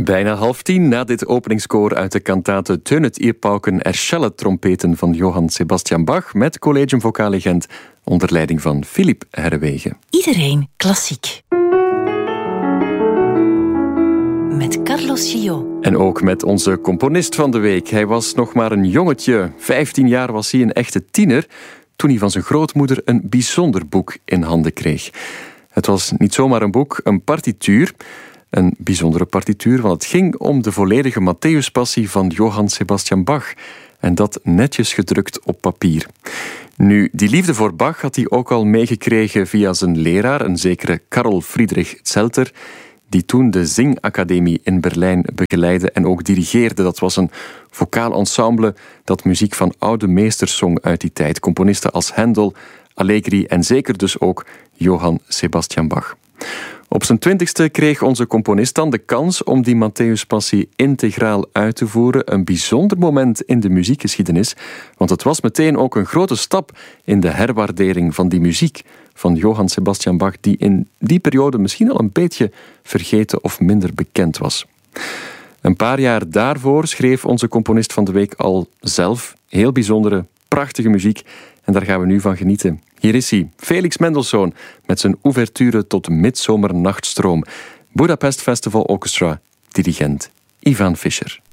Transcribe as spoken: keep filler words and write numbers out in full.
Bijna half tien na dit openingskoor uit de kantate Tönet ihr Pauken Erschelle trompeten van Johann Sebastian Bach met Collegium Vocale Gent onder leiding van Philippe Herrewegen. Iedereen klassiek. Met Carlos Gillot. En ook met onze componist van de week. Hij was nog maar een jongetje. Vijftien jaar was hij een echte tiener toen hij van zijn grootmoeder een bijzonder boek in handen kreeg. Het was niet zomaar een boek, een partituur. Een bijzondere partituur, want het ging om de volledige Matthäuspassie van Johann Sebastian Bach. En dat netjes gedrukt op papier. Nu, die liefde voor Bach had hij ook al meegekregen via zijn leraar, een zekere Karl Friedrich Zelter, die toen de Zingacademie in Berlijn begeleidde en ook dirigeerde. Dat was een vocaal ensemble dat muziek van oude meesters zong uit die tijd. Componisten als Händel, Allegri en zeker dus ook Johann Sebastian Bach. Op zijn twintigste kreeg onze componist dan de kans om die Matthäuspassie integraal uit te voeren. Een bijzonder moment in de muziekgeschiedenis, want het was meteen ook een grote stap in de herwaardering van die muziek van Johann Sebastian Bach, die in die periode misschien al een beetje vergeten of minder bekend was. Een paar jaar daarvoor schreef onze componist van de week al zelf heel bijzondere, prachtige muziek. En daar gaan we nu van genieten. Hier is hij, Felix Mendelssohn, met zijn ouverture tot Midzomernachtstroom. Budapest Festival Orchestra, dirigent Ivan Fischer.